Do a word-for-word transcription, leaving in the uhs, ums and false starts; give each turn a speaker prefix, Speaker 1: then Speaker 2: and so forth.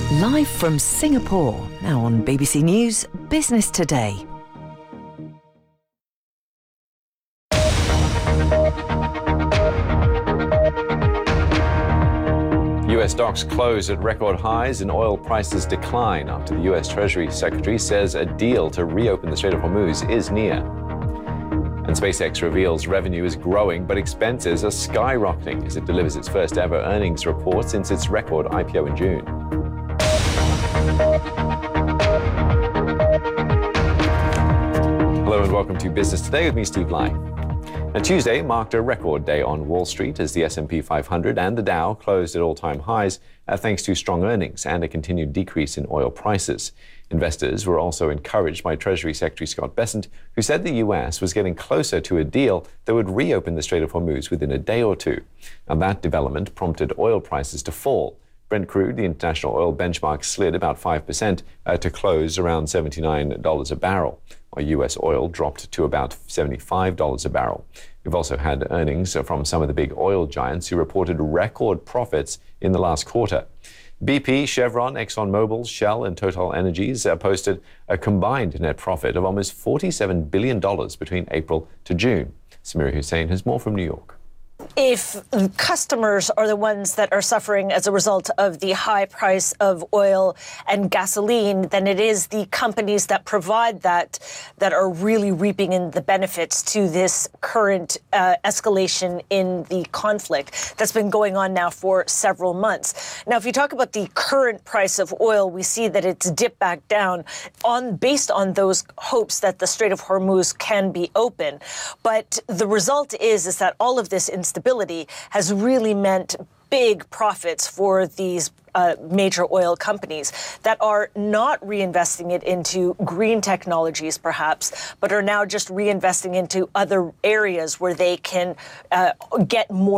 Speaker 1: Live from Singapore, now on B B C News Business Today.
Speaker 2: U S stocks close at record highs and oil prices decline after the U S Treasury Secretary says a deal to reopen the Strait of Hormuz is near. And SpaceX reveals revenue is growing, but expenses are skyrocketing as it delivers its first ever earnings report since its record I P O in June. Hello and welcome to Business Today with me, Steve Lai. Now, Tuesday marked a record day on Wall Street as the S and P five hundred and the Dow closed at all-time highs uh, thanks to strong earnings and a continued decrease in oil prices. Investors were also encouraged by Treasury Secretary Scott Bessent, who said the U S was getting closer to a deal that would reopen the Strait of Hormuz within a day or two. Now, that development prompted oil prices to fall. Brent crude, the international oil benchmark, slid about five percent uh, to close around seventy-nine dollars a barrel, while U S oil dropped to about seventy-five dollars a barrel. We've also had earnings from some of the big oil giants who reported record profits in the last quarter. B P, Chevron, ExxonMobil, Shell and Total Energies uh, posted a combined net profit of almost forty-seven billion dollars between April to June. Samira Hussain has more from New York.
Speaker 3: If customers are the ones that are suffering as a result of the high price of oil and gasoline, then it is the companies that provide that that are really reaping in the benefits to this current uh, escalation in the conflict that's been going on now for several months. Now, if you talk about the current price of oil, we see that it's dipped back down on based on those hopes that the Strait of Hormuz can be open. But the result is, is that all of this instability has really meant big profits for these uh, major oil companies that are not reinvesting it into green technologies, perhaps, but are now just reinvesting into other areas where they can uh, get more